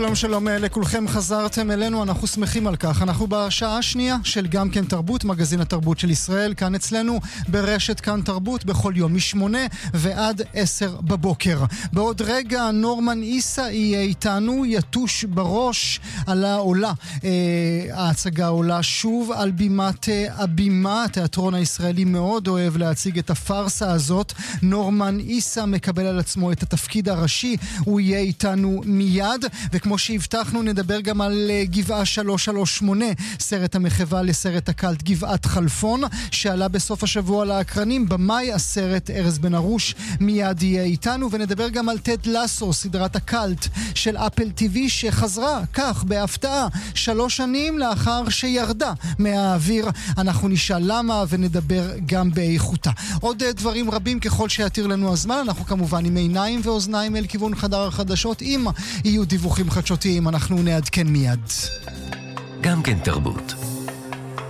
שלום שלום לכולכם, חזרתם אלינו, אנחנו שמחים על כך. אנחנו בשעה השנייה של גם כן תרבות, מגזין התרבות של ישראל, כאן אצלנו ברשת כאן תרבות, בכל יום מ8 ועד 10 בבוקר. בעוד רגע נורמן איסה יהיה איתנו, יתוש בראש על העולה. ההצגה עולה שוב על בימת הבימה, התיאטרון הישראלי מאוד אוהב להציג את הפרסה הזאת. נורמן איסה מקבל על עצמו את התפקיד הראשי, הוא יהיה איתנו מיד, וכמו שהבטחנו נדבר גם על גבעה 338, סרט המחווה לסרט הקלט גבעת חלפון, שעלה בסוף השבוע לאקרנים. במאי הסרט ארז בן ארוש מיד יהיה איתנו, ונדבר גם על טד לסו, סדרת הקלט של אפל TV, שחזרה כך בהפתעה 3 שנים לאחר שירדה מהאוויר. אנחנו נשאל למה ונדבר גם באיכותה. עוד דברים רבים ככל שיתיר לנו הזמן, אנחנו כמובן עם עיניים ואוזניים אל כיוון חדר החדשות. אם יהיו דיווחים חדשותיים אנחנו נעדכן מיד. גם כן תרבות.